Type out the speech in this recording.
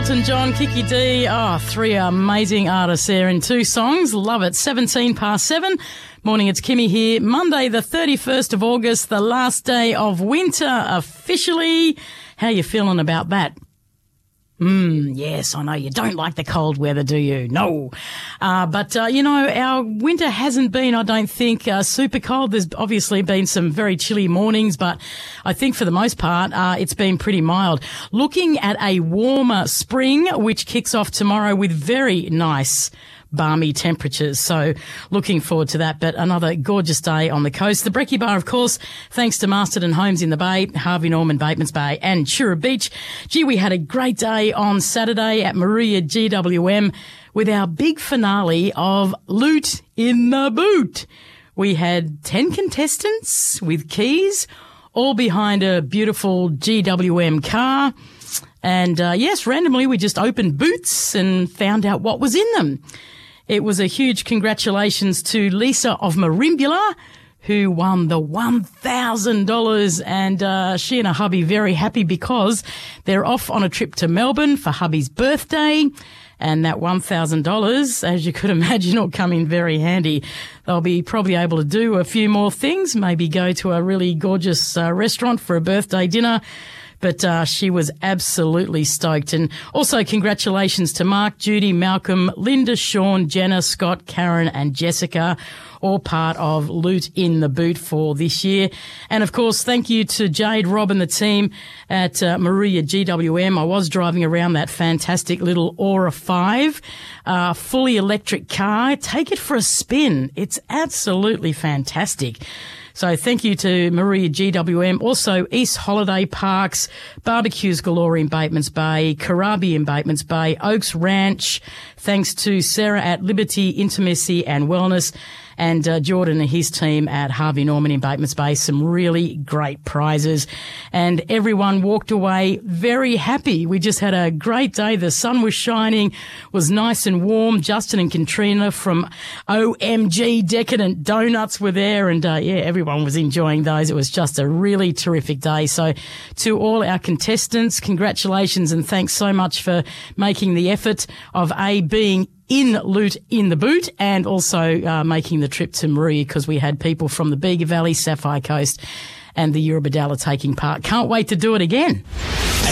Elton John, Kiki D. Oh, three amazing artists there in two songs. Love it. 7:17. Morning, it's Kimmy here. Monday, the 31st of August, the last day of winter officially. How you feeling about that? Yes, I know you don't like the cold weather, do you? No. But our winter hasn't been, I don't think, super cold. There's obviously been some very chilly mornings, but I think for the most part, it's been pretty mild. Looking at a warmer spring, which kicks off tomorrow with very nice balmy temperatures. So looking forward to that. But another gorgeous day on the coast. The Brekkie Bar, of course, thanks to Masterton Homes in the Bay, Harvey Norman, Batemans Bay and Chura Beach. Gee, we had a great day on Saturday at Moruya GWM with our big finale of Loot in the Boot. We had 10 contestants with keys, all behind a beautiful GWM car. And yes, randomly we just opened boots and found out what was in them. It was a huge congratulations to Lisa of Marimbula, who won the $1,000, and she and her hubby very happy because they're off on a trip to Melbourne for hubby's birthday. And that $1,000, as you could imagine, will come in very handy. They'll be probably able to do a few more things, maybe go to a really gorgeous restaurant for a birthday dinner. But she was absolutely stoked. And also congratulations to Mark, Judy, Malcolm, Linda, Sean, Jenna, Scott, Karen and Jessica, all part of Loot in the Boot for this year. And, of course, thank you to Jade, Rob and the team at Moruya GWM. I was driving around that fantastic little Aura 5, fully electric car. Take it for a spin. It's absolutely fantastic. So thank you to Moruya GWM, also East Holiday Parks, barbecues galore in Batemans Bay, Karabi in Batemans Bay, Oaks Ranch. Thanks to Sarah at Liberty Intimacy and Wellness, and Jordan and his team at Harvey Norman in Batemans Bay. Some really great prizes, and everyone walked away very happy. We just had a great day. The sun was shining, was nice and warm. Justin and Katrina from OMG Decadent Donuts were there, and everyone was enjoying those. It was just a really terrific day. So to all our contestants, congratulations and thanks so much for making the effort of being in Loot in the Boot, and also making the trip to Moruya, because we had people from the Bega Valley, Sapphire Coast and the Eurobodalla taking part. Can't wait to do it again.